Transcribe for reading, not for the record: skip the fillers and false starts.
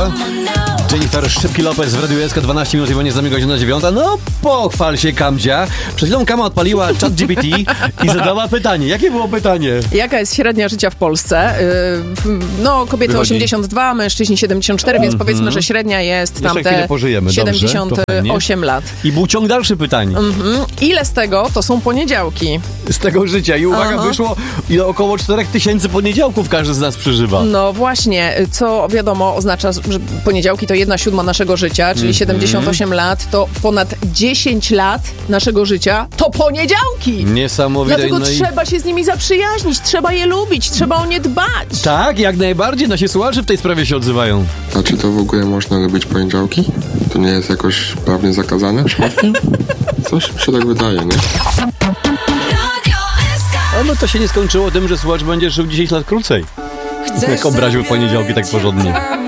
prawda? Jennifer Szybki Lopez w Radiu SK 12 minut i będzie z nami godzina 9. No pochwal się, Kamdzia. Przed chwilą Kama odpaliła ChatGPT i zadała pytanie. Jakie było pytanie? Jaka jest średnia życia w Polsce? No, kobiety Wychodzi 82, mężczyźni 74, więc powiedzmy, że średnia jest Jeszcze chwilę tamte pożyjemy, 78 lat. I był ciąg dalszy pytań. Ile z tego to są poniedziałki? Z tego życia. I uwaga, wyszło ile około 4000 poniedziałków każdy z nas przeżywa. No właśnie, co wiadomo oznacza, że poniedziałki to 1/7 naszego życia, czyli 78 lat, to ponad 10 lat naszego życia to poniedziałki! Niesamowite. Dlatego no trzeba się z nimi zaprzyjaźnić, trzeba je lubić, trzeba o nie dbać. Tak, jak najbardziej. Nasi słuchacze w tej sprawie się odzywają. A czy to w ogóle można lubić poniedziałki? To nie jest jakoś prawnie zakazane przypadkiem? Coś mi się tak wydaje, nie? No to się nie skończyło tym, że słuchacz będzie żył 10 lat krócej. Jak obraził poniedziałki tak porządnie.